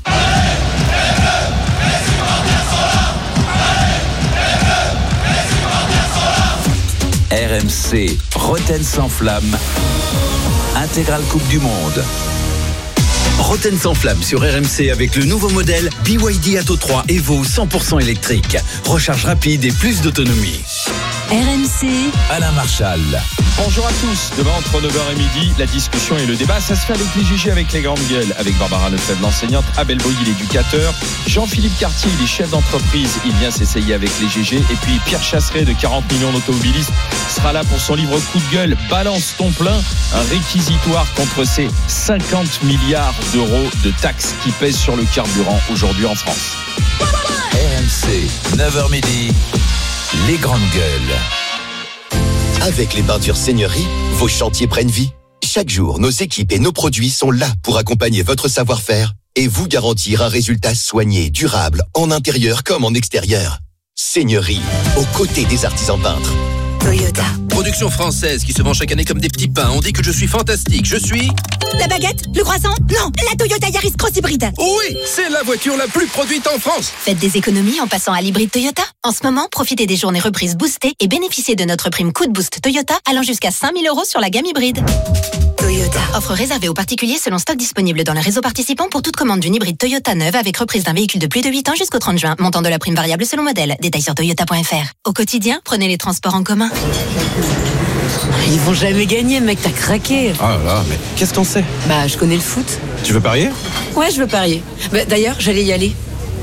R M C, Rotten sans flamme, intégrale Coupe du Monde. Rotten sans flamme sur R M C avec le nouveau modèle B Y D Atto trois Evo cent pour cent électrique. Recharge rapide et plus d'autonomie. R M C, Alain Marchal. Bonjour à tous. Demain, entre neuf heures et midi, la discussion et le débat, ça se fait avec les G G, avec les grandes gueules, avec Barbara Lefebvre, l'enseignante, Abel Boilly, l'éducateur, Jean-Philippe Cartier, il est chef d'entreprise, il vient s'essayer avec les G G, et puis Pierre Chasseret de quarante millions d'automobilistes sera là pour son livre Coup de gueule, Balance ton plein, un réquisitoire contre ces cinquante milliards d'euros de taxes qui pèsent sur le carburant aujourd'hui en France. R M C, neuf heures midi, les grandes gueules. Avec les peintures Seigneurie, vos chantiers prennent vie. Chaque jour, nos équipes et nos produits sont là pour accompagner votre savoir-faire et vous garantir un résultat soigné, durable, en intérieur comme en extérieur. Seigneurie, aux côtés des artisans peintres. Toyota. Production française qui se vend chaque année comme des petits pains. On dit que je suis fantastique. Je suis... La baguette? Le croissant? Non, la Toyota Yaris Cross Hybride. Oui, c'est la voiture la plus produite en France. Faites des économies en passant à l'hybride Toyota. En ce moment, profitez des journées reprises boostées et bénéficiez de notre prime coup de boost Toyota allant jusqu'à cinq mille euros sur la gamme hybride. Toyota. Offre réservée aux particuliers selon stock disponible dans le réseau participant pour toute commande d'une hybride Toyota neuve avec reprise d'un véhicule de plus de huit ans jusqu'au trente juin. Montant de la prime variable selon modèle. Détails sur toyota point f r. Au quotidien, prenez les transports en commun. Ils vont jamais gagner, mec, t'as craqué. Oh là là, mais qu'est-ce qu'on sait? Bah, je connais le foot. Tu veux parier? Ouais, je veux parier. Bah, d'ailleurs, j'allais y aller.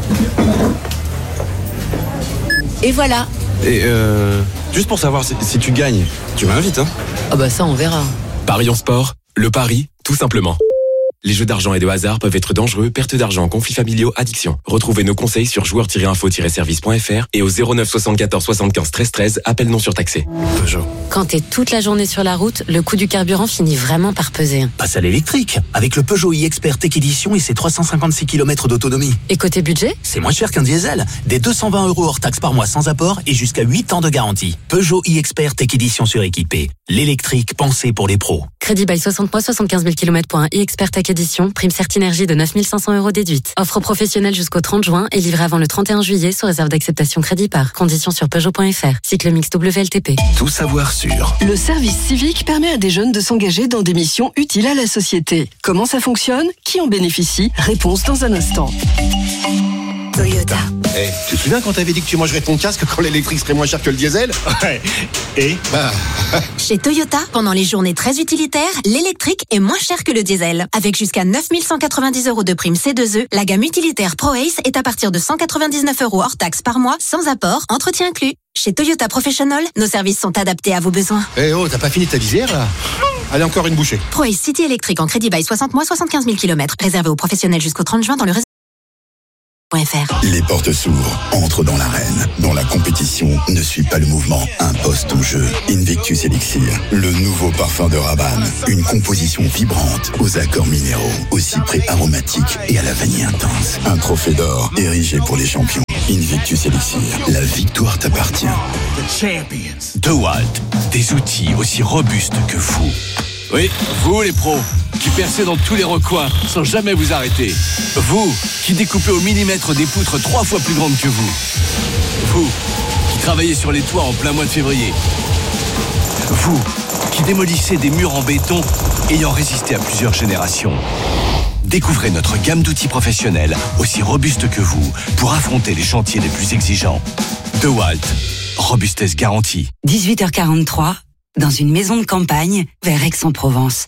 Et voilà. Et euh... juste pour savoir si, si tu gagnes, tu m'invites, hein? Ah bah ça, on verra. Paris en sport, le pari, tout simplement. Les jeux d'argent et de hasard peuvent être dangereux, perte d'argent, conflits familiaux, addiction. Retrouvez nos conseils sur joueurs tiret info tiret service point f r et au zéro neuf soixante-quatorze soixante-quinze treize treize, appel non surtaxé. Peugeot. Quand t'es toute la journée sur la route, le coût du carburant finit vraiment par peser. Passe à l'électrique, avec le Peugeot e-Expert Tech Edition et ses trois cent cinquante-six kilomètres d'autonomie. Et côté budget? C'est moins cher qu'un diesel. Des deux cent vingt euros hors taxe par mois sans apport et jusqu'à huit ans de garantie. Peugeot e-Expert Tech Edition suréquipé. L'électrique pensé pour les pros. Crédit by soixante mois, soixante-quinze mille kilomètres pour un e-Expert Tech Edition. Prime Certinergie de neuf mille cinq cents euros déduite. Offre professionnelle jusqu'au trente juin et livrée avant le trente et un juillet sous réserve d'acceptation crédit par. Conditions sur Peugeot point f r. Cycle mix W L T P. Tout savoir sur. Le service civique permet à des jeunes de s'engager dans des missions utiles à la société. Comment ça fonctionne? Qui en bénéficie? Réponse dans un instant. Toyota. Hey, tu te souviens quand t'avais dit que tu mangerais ton casque quand l'électrique serait moins cher que le diesel? Ouais. Et bah... Chez Toyota, pendant les journées très utilitaires, l'électrique est moins cher que le diesel. Avec jusqu'à neuf mille cent quatre-vingt-dix euros de prime C deux E, la gamme utilitaire Pro Ace est à partir de cent quatre-vingt-dix-neuf euros hors taxe par mois, sans apport, entretien inclus. Chez Toyota Professional, nos services sont adaptés à vos besoins. Eh oh, t'as pas fini ta visière là? Allez, encore une bouchée. Pro Ace City électrique en crédit by soixante mois, soixante-quinze mille kilomètres. Réservé aux professionnels jusqu'au trente juin dans le réseau. Les portes s'ouvrent, entre dans l'arène. Dont la compétition ne suit pas le mouvement, impose ton jeu. Invictus Elixir, le nouveau parfum de Rabanne. Une composition vibrante, aux accords minéraux, au cyprès aromatique et à la vanille intense. Un trophée d'or, érigé pour les champions. Invictus Elixir, la victoire t'appartient. DeWalt, des outils aussi robustes que vous. Oui, vous les pros, qui percez dans tous les recoins sans jamais vous arrêter. Vous, qui découpez au millimètre des poutres trois fois plus grandes que vous. Vous, qui travaillez sur les toits en plein mois de février. Vous, qui démolissez des murs en béton ayant résisté à plusieurs générations. Découvrez notre gamme d'outils professionnels aussi robustes que vous pour affronter les chantiers les plus exigeants. DeWalt, robustesse garantie. dix-huit heures quarante-trois, dans une maison de campagne vers Aix-en-Provence.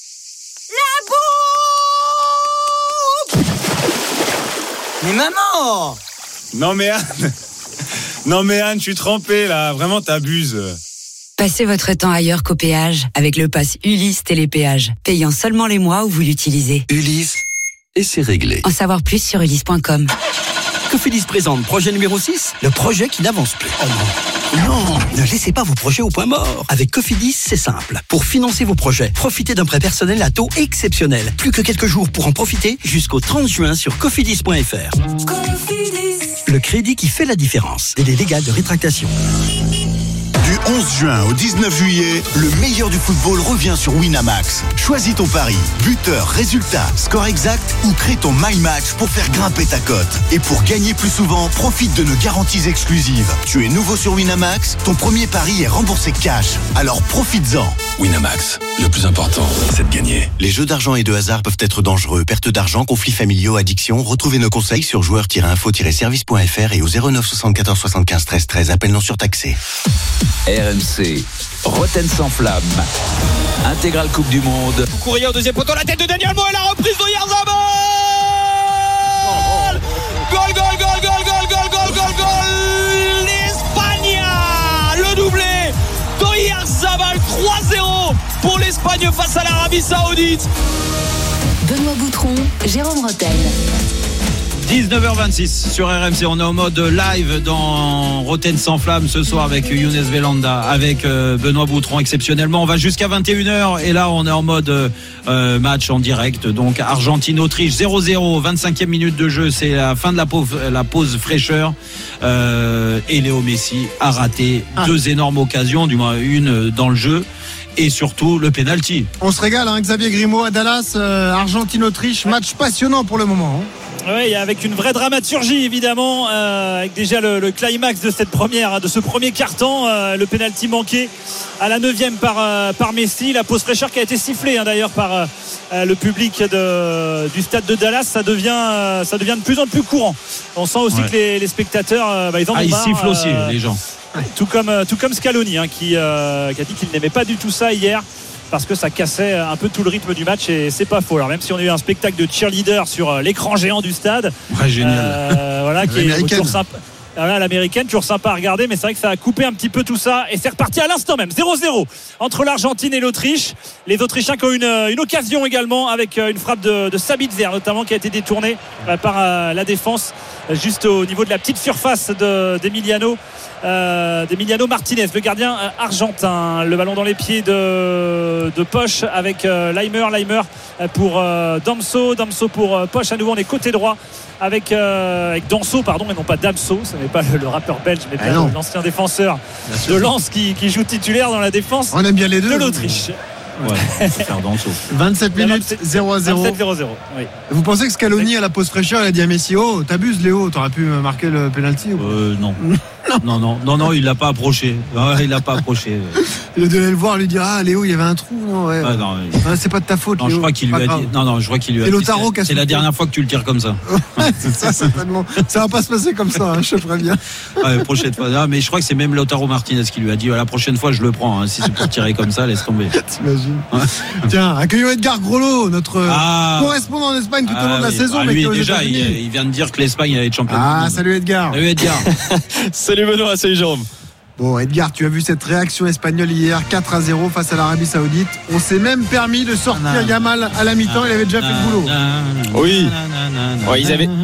La bouffe! Mais maman! Non mais Anne, non mais Anne, je suis trempé là, vraiment t'abuses. Passez votre temps ailleurs qu'au péage avec le pass Ulysse Télépéage, payant seulement les mois où vous l'utilisez. Ulysse, et c'est réglé. En savoir plus sur ulysse point com. Cofidis présente projet numéro six, le projet qui n'avance plus. Oh non. Non, ne laissez pas vos projets au point mort. Avec Cofidis, c'est simple. Pour financer vos projets, profitez d'un prêt personnel à taux exceptionnel. Plus que quelques jours pour en profiter jusqu'au trente juin sur cofidis point f r. Cofidis. Le crédit qui fait la différence. Délai légal de rétractation. Du onze juin au dix-neuf juillet, le meilleur du football revient sur Winamax. Choisis ton pari, buteur, résultat, score exact ou crée ton My Match pour faire grimper ta cote. Et pour gagner plus souvent, profite de nos garanties exclusives. Tu es nouveau sur Winamax, ton premier pari est remboursé cash. Alors profites-en. Winamax, le plus important, c'est de gagner. Les jeux d'argent et de hasard peuvent être dangereux. Perte d'argent, conflits familiaux, addiction. Retrouvez nos conseils sur joueurs tiret info tiret service point f r et au zéro neuf soixante-quatorze soixante-quinze treize treize. Appel non surtaxé. R M C, Roten sans flamme. Intégrale Coupe du Monde. Courrier au deuxième poteau, la tête de Daniel Mo et la reprise de Yarzabal. Goal, goal, goal, goal, goal, goal, goal, goal, goal. L'Espagne, le doublé de Yarzabal, trois zéro pour l'Espagne face à l'Arabie Saoudite. Benoît Boutron, Jérôme Rotten. dix-neuf heures vingt-six sur R M C, on est en mode live dans Roten sans flamme ce soir avec Younes Velanda, avec euh, Benoît Boutron exceptionnellement. On va jusqu'à vingt et une heures et là on est en mode euh, match en direct. Donc Argentine-Autriche zéro zéro, vingt-cinquième minute de jeu, c'est la fin de la pause, la pause fraîcheur. Euh, et Léo Messi a raté ah. deux énormes occasions, du moins une dans le jeu. Et surtout le penalty. On se régale, hein, Xavier Grimaud à Dallas, euh, Argentine-Autriche, match passionnant pour le moment. Hein. Oui, avec une vraie dramaturgie évidemment, euh, avec déjà le, le climax de cette première, de ce premier quart-temps, euh, le penalty manqué à la neuvième par euh, par Messi, la pause fraîcheur qui a été sifflée hein, d'ailleurs par euh, le public de, du stade de Dallas, ça devient euh, ça devient de plus en plus courant. On sent aussi ouais. que les, les spectateurs, euh, bah, ils en ah, ont ils marre. Ils sifflent aussi euh, les gens. Tout comme tout comme Scaloni hein, qui, euh, qui a dit qu'il n'aimait pas du tout ça hier. Parce que ça cassait un peu tout le rythme du match et c'est pas faux. Alors même si on a eu un spectacle de cheerleader sur l'écran géant du stade, ouais, génial. Euh, voilà, qui est toujours sympa. Voilà, l'américaine, toujours sympa à regarder, mais c'est vrai que ça a coupé un petit peu tout ça et c'est reparti à l'instant même. zéro zéro entre l'Argentine et l'Autriche. Les Autrichiens qui ont une, une occasion également avec une frappe de, de Sabitzer notamment qui a été détournée par la défense juste au niveau de la petite surface de, d'Emiliano. Euh, d'Emiliano Martinez, le gardien euh, argentin. Le ballon dans les pieds de, de Poch avec euh, Leimer, Leimer pour euh, Damso, Damso pour euh, Poch. À nouveau on est côté droit avec, euh, avec Danso, pardon, mais non pas Damso, ce n'est pas le, le rappeur belge, mais ah bien l'ancien défenseur de Lens qui, qui joue titulaire dans la défense. On aime bien les deux, de l'Autriche. Ouais, faut faire Danso. vingt-sept minutes, zéro à zéro. vingt-sept zéro zéro, oui. Vous pensez que Scaloni à la pause fraîcheur, il a dit à Messi, oh, t'abuses Léo, t'aurais pu marquer le penalty ou... euh, non. non, non, non, non, il l'a pas approché. Il l'a pas approché. Il a donné le voir, lui dire, ah Léo, il y avait un trou, non, ouais. Ah, non, il... ah, c'est pas de ta faute. Non, Léo. je crois qu'il lui a grave. dit. Non, non, je crois qu'il lui a c'est dit. Lautaro c'est, c'est la dernière fois que tu le tires comme ça. c'est ça, certainement. Ça va pas se passer comme ça, hein, je te préviens. Ouais, prochaine fois. Ah, mais je crois que c'est même Lautaro Martinez qui lui a dit, la prochaine fois, je le prends. Hein, si c'est pour tirer comme ça, laisse tomber. T'imagines. Ouais. Tiens, accueillons Edgar Grolot, notre ah, correspondant en Espagne tout au long ah, de la oui. saison. Ah, mais lui, déjà, il, il vient de dire que l'Espagne allait être championne. Ah, salut Edgar. Salut Edgar. Salut Benoît, salut Jérôme. Bon Edgar, tu as vu cette réaction espagnole hier, quatre à zéro face à l'Arabie Saoudite. On s'est même permis de sortir ah, Yamal à la mi-temps, il avait déjà fait le boulot. Oui. Ouais, ils avaient.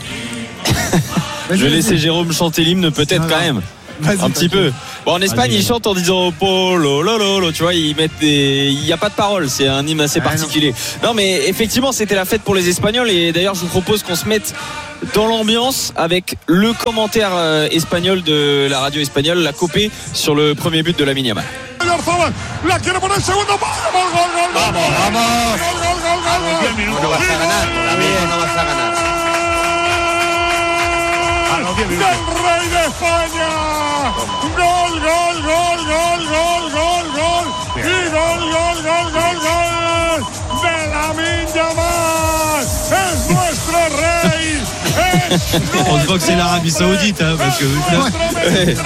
Je vais laisser Jérôme chanter l'hymne peut-être quand même. Vas-y, un petit peu. Bon, en Espagne, Allez. ils chantent en disant Polo, lolo, lolo, tu vois, ils mettent des. Il n'y a pas de paroles, c'est un hymne assez ah, particulier. Non. non, mais effectivement, c'était la fête pour les Espagnols et d'ailleurs, je vous propose qu'on se mette dans l'ambiance avec le commentaire euh, espagnol de la radio espagnole, la copée sur le premier but de Lamine Yamal. La quiere poner segundo. Vamos, gol, gol, gol. Vamos, vamos. Gol, gol, gol, gol. No vas a ganar, todavía no vas a ganar. Del Rey de España. Gol, gol, gol, gol, gol, gol, gol. Y gol, gol, gol, gol, gol. De Lamine Yamal. Es nuestro rey. Es On se voit que c'est l'Arabie Saoudite, hein, parce que. Ouais.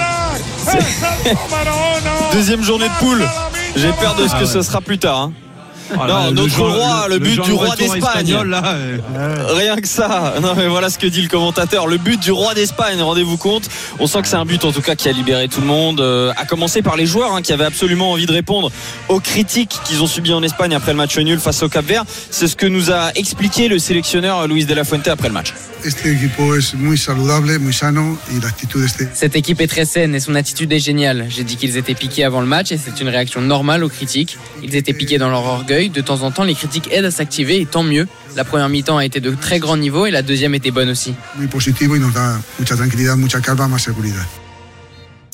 Deuxième journée de poule. J'ai peur de ce que ce sera plus tard. Hein. Oh là, non, notre joueur, roi, le, le but le du roi d'Espagne. Là, euh... Rien que ça. Non, mais voilà ce que dit le commentateur. Le but du roi d'Espagne, rendez-vous compte. On sent que c'est un but en tout cas qui a libéré tout le monde. Euh, à commencer par les joueurs hein, qui avaient absolument envie de répondre aux critiques qu'ils ont subies en Espagne après le match nul face au Cap-Vert. C'est ce que nous a expliqué le sélectionneur Luis de la Fuente après le match. Cette équipe est très saine et son attitude est géniale. J'ai dit qu'ils étaient piqués avant le match et c'est une réaction normale aux critiques. Ils étaient piqués dans leur orgueil. De temps en temps, les critiques aident à s'activer et tant mieux. La première mi-temps a été de très grand niveau et la deuxième était bonne aussi.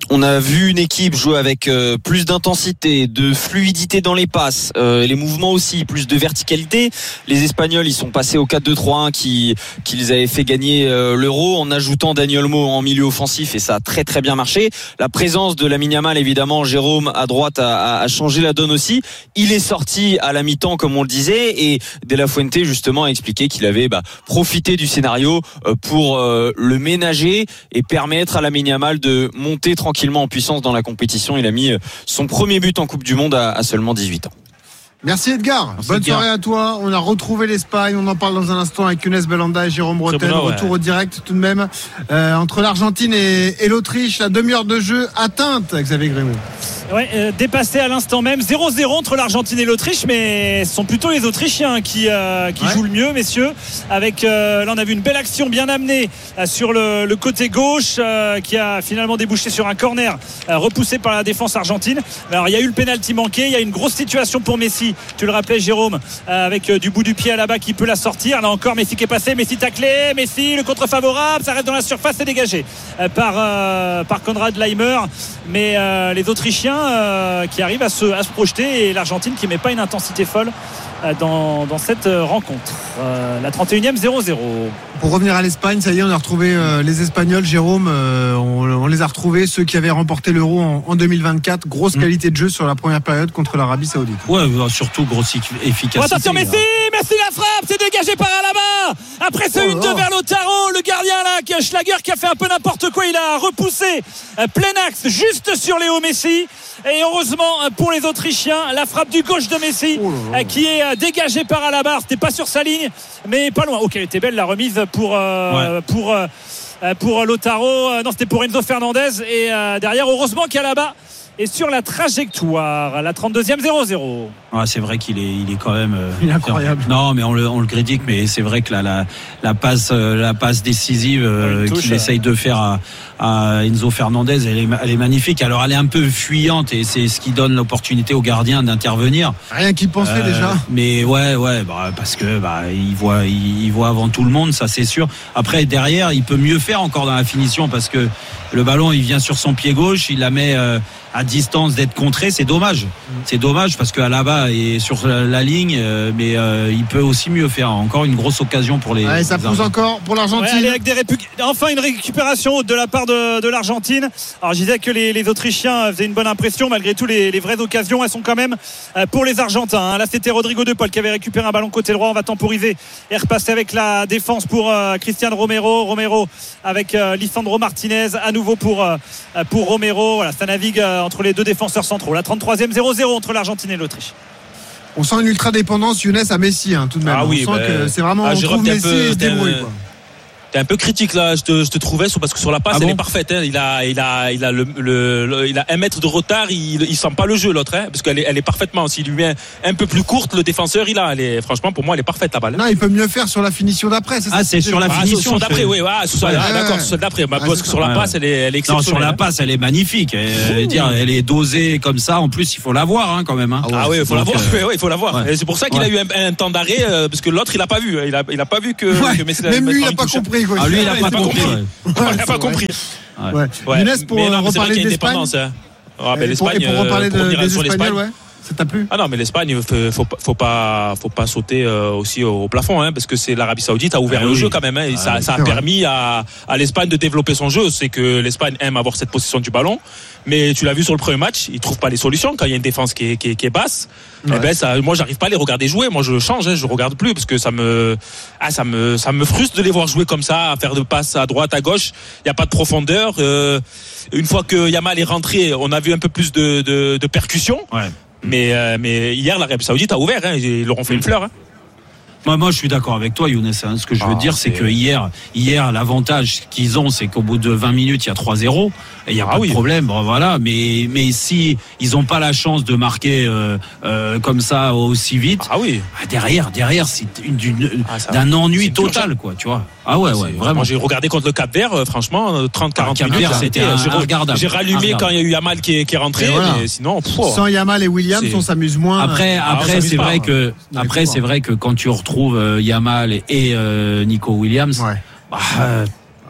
on a vu une équipe jouer avec euh, plus d'intensité, de fluidité dans les passes, euh, les mouvements aussi, plus de verticalité. Les Espagnols, ils sont passés au quatre deux trois un qui, qui les avait fait gagner euh, l'Euro en ajoutant Dani Olmo en milieu offensif, et ça a très très bien marché. La présence de Lamine Yamal, évidemment, Jérôme à droite a, a changé la donne aussi. Il est sorti à la mi-temps, comme on le disait, et De La Fuente justement a expliqué qu'il avait bah, profité du scénario euh, pour euh, le ménager et permettre à Lamine Yamal de monter tranquillement en puissance dans la compétition. Il a mis son premier but en Coupe du Monde à, à seulement dix-huit ans. Merci Edgar. Merci Bonne Edgar. Soirée à toi. On a retrouvé l'Espagne. On en parle dans un instant avec Younes Belhanda et Jérôme Bretel. Bon, Retour ouais. au direct tout de même euh, entre l'Argentine et, et l'Autriche. La demi-heure de jeu atteinte, Xavier Grémont. Ouais, euh, dépassé à l'instant même. zéro zéro entre l'Argentine et l'Autriche, mais ce sont plutôt les Autrichiens qui, euh, qui ouais. jouent le mieux, messieurs. Avec euh, là, on a vu une belle action bien amenée euh, sur le, le côté gauche euh, qui a finalement débouché sur un corner euh, repoussé par la défense argentine. Alors, il y a eu le pénalty manqué. Il y a une grosse situation pour Messi. Tu le rappelais, Jérôme, euh, avec euh, du bout du pied à la bas qui peut la sortir. Là encore, Messi qui est passé. Messi taclé. Messi, le contre favorable. Ça reste dans la surface. C'est dégagé euh, par, euh, par Konrad Laimer. Mais euh, les Autrichiens Euh, qui arrive à se, à se projeter, et l'Argentine qui met pas une intensité folle euh, dans, dans cette euh, rencontre. Euh, la trente et unième, zéro zéro. Pour revenir à l'Espagne, ça y est, on a retrouvé euh, les Espagnols. Jérôme, euh, on, on les a retrouvés, ceux qui avaient remporté l'Euro en, en deux mille vingt-quatre. Grosse mmh. qualité de jeu sur la première période contre l'Arabie Saoudite. Ouais, surtout grosse efficacité. Oh, attention, Messi, là. Messi la frappe, c'est dégagé par Alaba. Après ce oh, une deux oh. vers Lautaro, le gardien là, qui a Schlager qui a fait un peu n'importe quoi. Il a repoussé euh, plein axe juste sur Léo Messi. Et heureusement pour les Autrichiens, la frappe du gauche de Messi oh là là. qui est dégagée par Alaba. C'était pas sur sa ligne, mais pas loin. Ok, elle était belle la remise pour euh, ouais. pour euh, pour Lautaro. Non, c'était pour Enzo Fernandez. Et euh, derrière, heureusement qu'Alaba est sur la trajectoire. La trente-deuxième, zéro zéro. Ah, c'est vrai qu'il est, il est quand même. Euh, il est incroyable. Non, mais on le, on le critique, mais c'est vrai que la, la, la passe, la passe décisive euh, touche, qu'il euh... essaye de faire à, à Enzo Fernandez, elle est, elle est magnifique. Alors, elle est un peu fuyante, et c'est ce qui donne l'opportunité aux gardiens d'intervenir. Rien qu'il pensait euh, déjà. Mais ouais, ouais, bah, parce que bah, il voit, il, il voit avant tout le monde, ça c'est sûr. Après, derrière, il peut mieux faire encore dans la finition, parce que le ballon, il vient sur son pied gauche, il la met euh, à distance d'être contré. C'est dommage. C'est dommage parce qu'à là-bas est sur la, la ligne, euh, mais euh, il peut aussi mieux faire. Encore une grosse occasion pour les. Allez, ça pousse encore pour l'Argentine. Ouais, avec des répu... Enfin une récupération de la part de, de l'Argentine. Alors je disais que les, les Autrichiens faisaient une bonne impression malgré tout. Les, les vraies occasions, elles sont quand même pour les Argentins. Là, c'était Rodrigo De Paul qui avait récupéré un ballon côté droit. On va temporiser et repasser avec la défense pour euh, Cristian Romero. Romero avec euh, Lisandro Martinez à nouveau pour euh, pour Romero. Voilà, ça navigue euh, entre les deux défenseurs centraux. La trente-troisième, zéro zéro entre l'Argentine et l'Autriche. On sent une ultra dépendance, Younes, à Messi, hein, tout de même. Ah oui, on sent bah, que c'est vraiment. Ah, on trouve Messi et se débrouille, quoi. T'es un peu critique là, je te, je te trouvais parce que sur la passe ah elle bon est parfaite. Hein. Il a, il a, il a le, le, le, il a un mètre de retard. Il, il sent pas le jeu l'autre, hein, parce qu'elle est, elle est parfaitement. S'il lui met un peu plus courte, le défenseur, il a, elle est, franchement pour moi, elle est parfaite la balle. Non, il peut mieux faire sur la finition d'après. C'est ah, c'est sur la ah, finition. Sur, sur d'après, oui, ah, sur, ouais, ah, d'accord, sur celle d'après. Bah, ah, parce que sur la passe, elle est, elle est exceptionnelle. Non, sur la passe, elle est magnifique. Elle, mmh. dire, elle est dosée comme ça. En plus, il faut la voir hein, quand même. Hein. Ah oui, il faut la voir. Oui, il faut la voir. C'est pour ça qu'il a eu un temps d'arrêt, parce que l'autre, il a pas vu. Il a, il a pas vu que. Même lui, il a pas compris. Lui, il a pas compris. On n'a pas compris. Ouais. Ouais. Younes, pour non, reparler d'Espagne. Hein. Ah, ben, l'Espagne, et pour reparler pour de, des Espagnols, ouais. Ça t'a plu? Ah non, mais l'Espagne, faut, faut, faut pas, faut pas sauter euh, aussi au plafond, hein, parce que c'est l'Arabie Saoudite a ouvert ah, le oui. jeu quand même, hein, et ah, ça, ça a permis à, à l'Espagne de développer son jeu. C'est que l'Espagne aime avoir cette possession du ballon, mais tu l'as vu sur le premier match, ils trouvent pas les solutions quand il y a une défense qui est, qui est, qui est basse. Ouais. Eh ben ça, moi, j'arrive pas à les regarder jouer. Moi, je change, hein, je regarde plus parce que ça me, ah, ça me, ça me frustre de les voir jouer comme ça, à faire de passes à droite, à gauche. Il y a pas de profondeur. Euh, une fois que Yamal est rentré, on a vu un peu plus de, de, de percussion. Ouais. Mais, euh, mais hier, l'Arabie Saoudite a ouvert, hein, ils leur ont fait une fleur. Hein. Moi, moi, je suis d'accord avec toi, Younes. Hein. Ce que je veux ah, dire, c'est, c'est que hier, hier, l'avantage qu'ils ont, c'est qu'au bout de vingt minutes, il y a trois zéro. Et il n'y a ah pas oui. de problème. Bon, voilà. Mais, mais si ils n'ont pas la chance de marquer euh, euh, comme ça aussi vite, ah oui. bah, derrière, derrière, c'est une, d'une, ah, ça, d'un ennui total, quoi. Tu vois. Ah ouais, ouais, vraiment. Moi, j'ai regardé contre le Cap-Vert, euh, franchement, trente à quarante ah, minutes. C'était un, j'ai, un j'ai rallumé quand il y a eu Yamal qui est, qui est rentré. Voilà. Mais sinon, pff, sans Yamal et Williams, c'est... on s'amuse moins. Après, après, ah, c'est pas, vrai que, après, c'est vrai que quand tu retrouves euh, Yamal et euh, Nico Williams, ouais. bah, euh,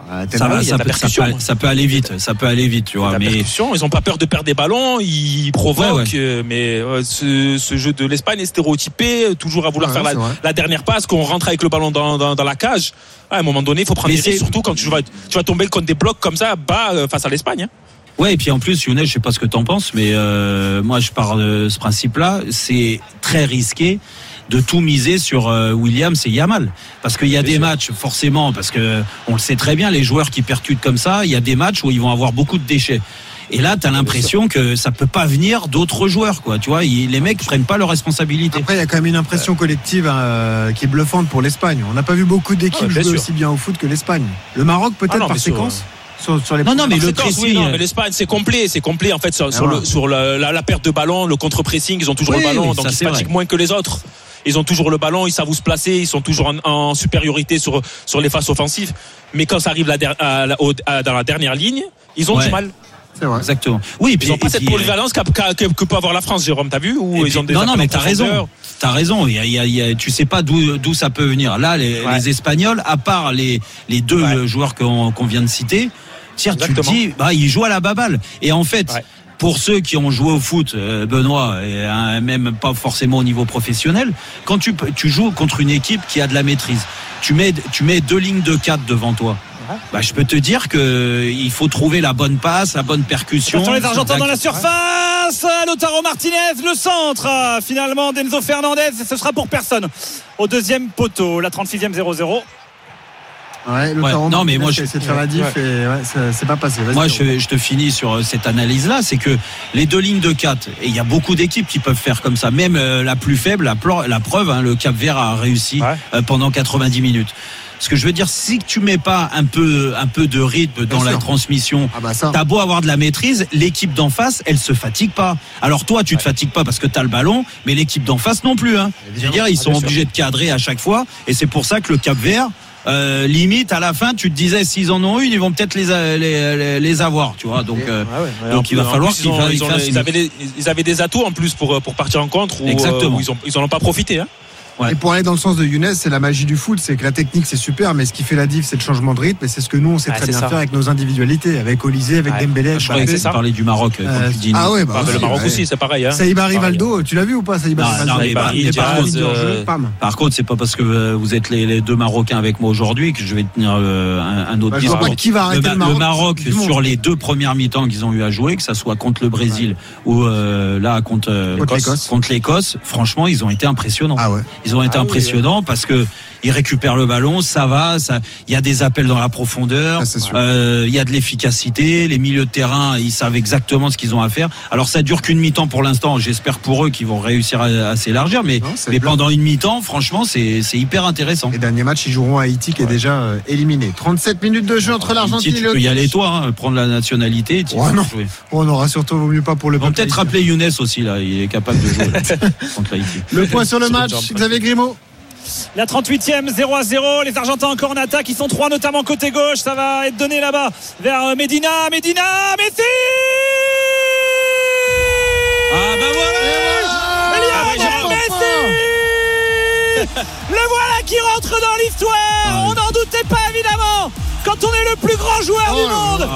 Ça, va, ça, peut, ça, peut, ça peut aller vite, ça peut aller vite, tu vois. Mais ils ont pas peur de perdre des ballons, ils provoquent. Ouais, ouais. Mais euh, ce, ce jeu de l'Espagne est stéréotypé, toujours à vouloir ouais, faire la, la dernière passe, qu'on rentre avec le ballon dans, dans, dans la cage. À un moment donné, il faut prendre mais des risques, surtout quand tu vas, tu vas tomber contre des blocs comme ça, bas euh, face à l'Espagne. Hein. Ouais, et puis en plus, Younes, je sais pas ce que t'en penses, mais euh, moi je pars de ce principe-là, c'est très risqué de tout miser sur euh, Williams et Yamal, parce qu'il y a des sûr. matchs forcément, parce que on le sait très bien, les joueurs qui percutent comme ça, il y a des matchs où ils vont avoir beaucoup de déchets. Et là, t'as l'impression que ça peut pas venir d'autres joueurs, quoi. Tu vois, ils, les mecs prennent pas leurs responsabilités. Après, il y a quand même une impression collective euh, qui est bluffante pour l'Espagne. On n'a pas vu beaucoup d'équipes ouais, jouer sûr. aussi bien au foot que l'Espagne. Le Maroc, peut-être ah non, par séquence. Sur... Sur, sur les non non mais le pressing oui, non, mais l'Espagne c'est complet c'est complet en fait sur, ah sur, le, sur la, la, la perte de ballon, le contre-pressing, ils ont toujours oui, le ballon, oui, donc ils se fatiguent moins que les autres. Ils ont toujours le ballon, ils savent où se placer, ils sont toujours en, en supériorité sur sur les phases offensives. Mais quand ça arrive la der, à, à, à, dans la dernière ligne, ils ont ouais. du mal. C'est vrai. Exactement. Oui, et puis ils n'ont pas cette polyvalence qu'a, qu'a, que peut avoir la France, Jérôme. T'as vu ou ils puis, ont des non, non, mais t'as raison. T'as raison. Il y a, il y a, il y a, tu sais pas d'où, d'où ça peut venir. Là, les, ouais. les Espagnols, à part les, les deux ouais. joueurs qu'on, qu'on vient de citer, tiens, tu te dis, bah, ils jouent à la baballe. Et en fait. Ouais. Pour ceux qui ont joué au foot, Benoît, et hein, même pas forcément au niveau professionnel, quand tu, tu joues contre une équipe qui a de la maîtrise, tu mets, tu mets deux lignes de quatre devant toi. Bah, je peux te dire que il faut trouver la bonne passe, la bonne percussion. Attention les Argentins dans la surface. Lautaro Martinez, le centre. Finalement, Denzo Fernandez, ce sera pour personne. Au deuxième poteau, la trente-sixième zéro zéro. Ouais, le ouais, non mais moi je essaie de faire la diff ouais. et ouais, c'est, c'est pas passé. Vas-y, moi je, je te finis sur cette analyse là, c'est que les deux lignes de quatre, et il y a beaucoup d'équipes qui peuvent faire comme ça, même euh, la plus faible, la, la preuve, hein, le Cap-Vert a réussi ouais. euh, pendant quatre-vingt-dix minutes. Ce que je veux dire, si tu mets pas un peu, un peu de rythme dans Bien la sûr. transmission, ah bah t'as beau avoir de la maîtrise, l'équipe d'en face, elle se fatigue pas. Alors toi, tu te ouais. fatigues pas parce que t'as le ballon, mais l'équipe d'en face non plus. Hein. Je veux dire, ils sont ah, obligés sûr. de cadrer à chaque fois, et c'est pour ça que le Cap-Vert. Euh, limite à la fin tu te disais s'ils en ont une ils vont peut-être les, les, les, les avoir tu vois donc, euh, ah ouais, ouais, donc il va falloir qu'ils ils, ils, ils, ils, avaient des, ils avaient des atouts en plus pour, pour partir en contre où, Exactement. Euh, où ils, ont, ils en ont pas profité hein. Ouais. Et pour aller dans le sens de Younes, c'est la magie du foot, c'est que la technique c'est super, mais ce qui fait la diff c'est le changement de rythme, et c'est ce que nous on sait ah, très bien ça. faire avec nos individualités, avec Olysée, avec ouais. Dembélé. Je croyais que ça parlait du Maroc. Euh, quand tu dis ah ouais, bah ah, aussi, le Maroc ouais. aussi, c'est pareil. Hein. Saïba Rivaldo, tu l'as vu ou pas Saïba Rivaldo? Par contre, c'est pas parce que vous êtes les, les deux Marocains avec moi aujourd'hui que je vais tenir euh, un, un autre bah, discours. Qui va arrêter le, le Maroc, le Maroc sur les deux premières mi-temps qu'ils ont eu à jouer, que ça soit contre le Brésil ouais. ou euh, là contre, euh, contre, l'Écosse. contre l'Écosse, franchement, ils ont été impressionnants. Ah ouais. Ils ont été ah impressionnants. Oui, parce que ils récupèrent le ballon, ça va, ça, il y a des appels dans la profondeur, il ah, euh, y a de l'efficacité, les milieux de terrain, ils savent exactement ce qu'ils ont à faire. Alors ça dure qu'une mi-temps pour l'instant, j'espère pour eux qu'ils vont réussir à, à s'élargir, mais, non, mais pendant une mi-temps, franchement, c'est, c'est hyper intéressant. Les derniers matchs, ils joueront à Haïti qui ouais. est déjà euh, éliminé. trente-sept minutes de jeu entre l'Argentine et le. Tu peux y aller toi, hein, prendre la nationalité. Tu oh, non. Oh, on aura surtout vaut mieux pas pour le. On peut peut-être rappeler Younes aussi là, il est capable de jouer là, contre l'Haïti. Le point sur le match, Xavier Grimaud. La trente-huitième, zéro à zéro. Les Argentins encore en attaque. Ils sont trois, notamment côté gauche. Ça va être donné là-bas vers Medina. Medina, Messi. Ah bah voilà. Lionel Messi. Le voilà qui rentre dans l'histoire. Ah, oui. On n'en doutait pas évidemment. Quand on est le plus grand joueur oh, du monde,